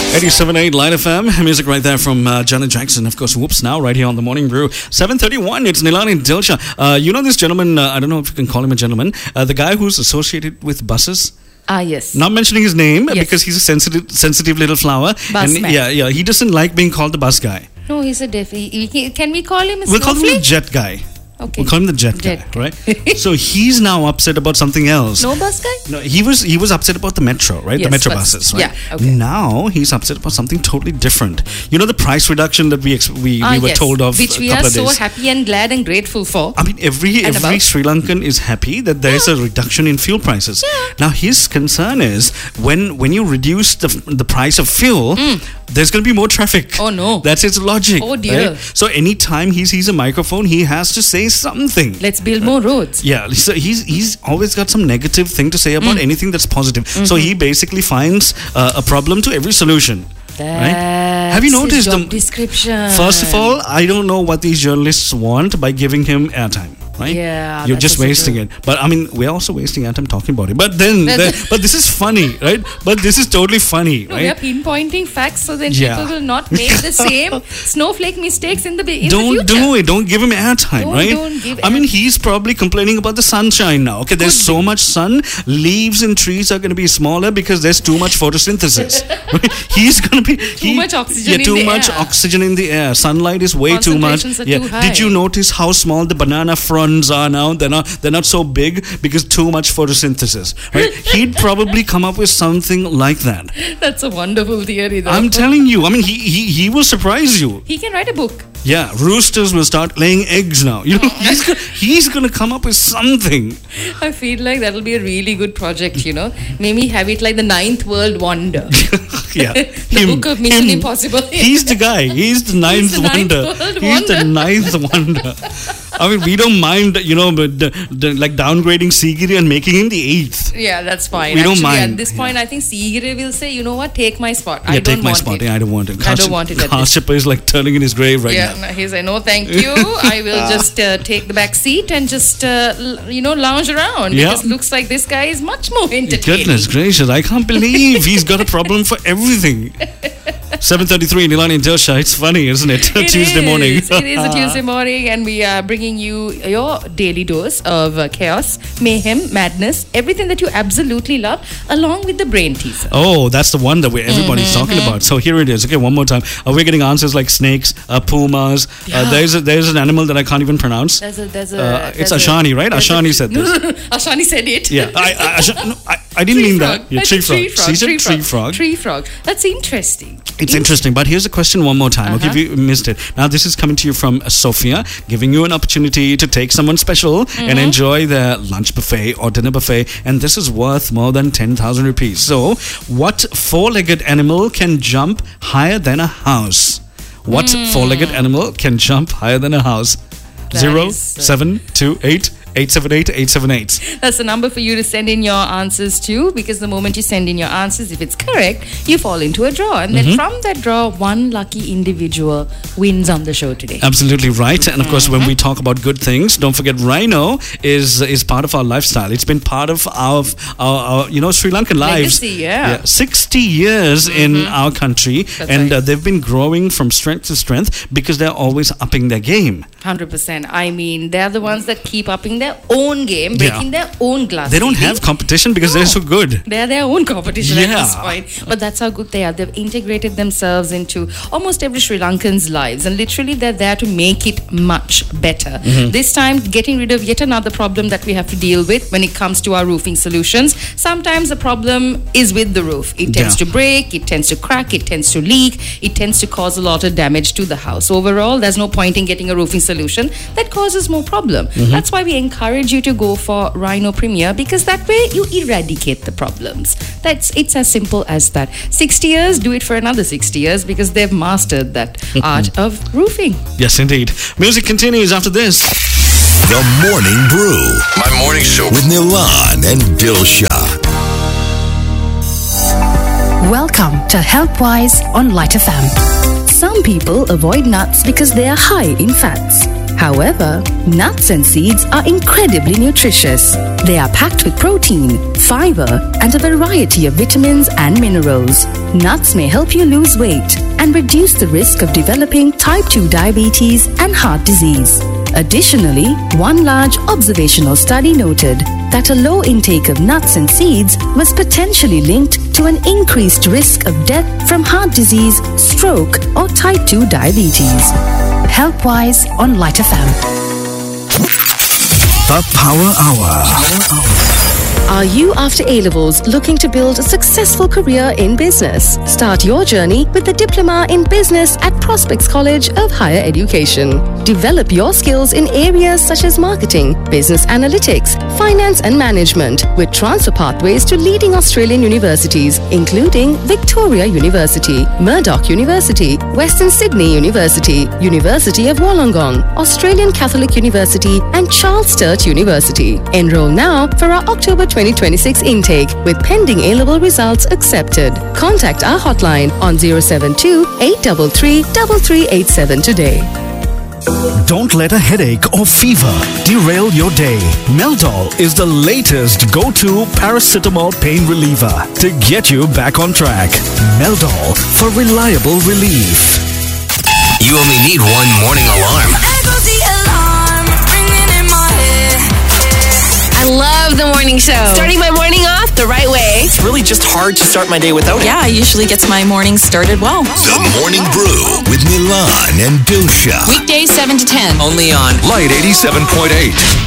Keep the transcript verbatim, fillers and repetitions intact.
eighty-seven point eight Line F M. Music right there from uh, Janet Jackson. Of course, Whoops Now, right here on the Morning Brew. seven thirty-one, it's Nilani Dilsha. Uh, you know this gentleman, uh, I don't know if you can call him a gentleman, uh, the guy who's associated with buses? Ah, yes. Not mentioning his name Yes. because he's a sensitive sensitive little flower. Bus and man. Yeah, yeah, he doesn't like being called the bus guy. No, he's a deaf. he- he- Can we call him a We'll call him the snowflake? jet guy. Okay. We'll call him the jet, Jet guy, right? So he's now upset about something else. No bus guy? No, he was he was upset about the metro, right? the Yes, metro bus. buses, right? Yeah, okay. Now he's upset about something totally different. You know the price reduction that we ex- we, Ah, we were yes. told of Which a we couple are of so days. happy and glad and grateful for. I mean, every And every about. Sri Lankan is happy that there is a reduction in fuel prices. Now his concern is when when you reduce the the price of fuel, there's going to be more traffic. Hmm. Oh, no. That's its logic. Oh, dear. right? So anytime he sees a microphone, he has to say something. Let's build more roads. Yeah, so he's he's always got some negative thing to say about Mm. anything that's positive. Mm-hmm. So he basically finds uh, a problem to every solution. That's Have you his noticed job the- description? First of all, I don't know what these journalists want by giving him airtime. Right? Yeah, You're that's just also wasting true. it. But I mean, we're also wasting airtime talking about it. But then, That's- then but this is funny, right? But this is totally funny, No, we are right? pinpointing facts so that Yeah. people will not make the same snowflake mistakes in the be- in Don't the future. do it. Don't give him airtime, Don't- right? don't give I mean, air- he's probably complaining about the sunshine now. Okay, there's so much sun. Leaves and trees are going to be smaller because there's too much photosynthesis. Right? He's going to be Too much oxygen Yeah, in too the much air. oxygen in the air. Sunlight is way too much. Concentrations are Yeah. too high. Did you notice how small the banana fronds are now? They're not. They're not so big because too much photosynthesis. Right? He'd probably come up with something like that. That's a wonderful theory, though. I'm telling you. I mean, he he he will surprise you. he can write a book. Yeah, roosters will start laying eggs now. You know, he's go- he's going to come up with something. I feel like that'll be a really good project, you know. Maybe have it like the ninth world wonder. Yeah, The book of Mission Impossible. He's the guy. He's the ninth the ninth wonder. world He's the wonder. ninth wonder. I mean, we don't mind, you know, but the, the, like downgrading Sigiri and making him the eighth. Yeah, that's fine. We don't Actually, mind. At this point, I think Sigire will say, you know what, take my spot. Yeah, I don't take my want spot. it. Yeah, I don't want it. I don't want it at this- Kashyap is like turning in his grave right Yeah, now. no, he said, no, thank you. I will just uh, take the back seat and just, uh, l- you know, lounge around. Yeah. Because looks like this guy is much more entertaining. Goodness gracious, I can't believe he's got a problem for everything. seven thirty-three, Nilani Dilsha. It's funny, isn't it? It Tuesday is. morning. It is a Tuesday morning, and we are bringing you your daily dose of uh, chaos, mayhem, madness, everything that you absolutely love, along with the brain teaser. Oh, that's the one that we everybody's Mm-hmm, talking about. So here it is. Okay, one more time. Uh, we're getting answers like snakes, uh, pumas. Yeah. Uh, there's a, there's an animal that I can't even pronounce. There's a, there's a, Uh, it's there's a- Ashani, right? there's a- Ashani said No, this. no, no, Ashani said it. Yeah, I I, I, no, I, I didn't Tree mean frog. that. Yeah, I tree said frog. She said Tree tree frog. frog. Tree frog. That's interesting. It's interesting, but here's a question one more time. Okay, Uh-huh. if you missed it. Now, this is coming to you from Sophia, giving you an opportunity to take someone special and enjoy their lunch buffet or dinner buffet, and this is worth more than ten thousand rupees. So, what four-legged animal can jump higher than a house? What four-legged animal can jump higher than a house? That Zero, is, uh, seven, two, eight, eight, seven, eight, eight, seven, eight. That's the number for you to send in your answers to, because the moment you send in your answers, if it's correct, you fall into a draw. And then from that draw, one lucky individual wins on the show today. Absolutely right. And of course, when we talk about good things, don't forget Rhino is is part of our lifestyle. It's been part of our, our, our you know, Sri Lankan lives. Legacy, yeah. sixty years in our country. That's and right. uh, they've been growing from strength to strength because they're always upping their game. one hundred percent. I mean, they're the ones that keep upping their own game, breaking their own glass They don't ceiling. have competition because No. they're so good. They're their own competition at this Yeah. point. But that's how good they are. They've integrated themselves into almost every Sri Lankan's lives. And literally, they're there to make it much better. Mm-hmm. This time, getting rid of yet another problem that we have to deal with when it comes to our roofing solutions. Sometimes the problem is with the roof. It tends Yeah. to break, it tends to crack, it tends to leak, it tends to cause a lot of damage to the house. Overall, there's no point in getting a roofing solution that causes more problem. That's why we encourage you to go for Rhino Premier, because that way you eradicate the problems. That's it's as simple as that. sixty years, do it for another sixty years, because they've mastered that art of roofing. Yes, indeed. Music continues after this. The Morning Brew My morning show. with Nilan and Dilsha. Welcome to Healthwise on Light F M. Some people avoid nuts because they are high in fats. However, nuts and seeds are incredibly nutritious. They are packed with protein, fiber, and a variety of vitamins and minerals. Nuts may help you lose weight and reduce the risk of developing type two diabetes and heart disease. Additionally, one large observational study noted that a low intake of nuts and seeds was potentially linked to an increased risk of death from heart disease, stroke, or type two diabetes. Health-wise on Light F M. The Power Hour. Are you after A-levels looking to build a successful career in business? Start your journey with the Diploma in Business at Prospects College of Higher Education. Develop your skills in areas such as marketing, business analytics, finance and management, with transfer pathways to leading Australian universities, including Victoria University, Murdoch University, Western Sydney University, University of Wollongong, Australian Catholic University, and Charles Sturt University. Enroll now for our October twenty twenty-six intake with pending A-level results accepted. Contact our hotline on zero seven two, eight three three, three three eight seven today. Don't let a headache or fever derail your day. Meldol is the latest go-to paracetamol pain reliever to get you back on track. Meldol for reliable relief. You only need one morning alarm. I love the morning show. Starting my morning off the right way. It's really just hard to start my day without it. Yeah, usually gets my morning started well. The Morning Brew with Milan and Dilsha. Weekdays seven to ten. Only on Light eighty-seven point eight.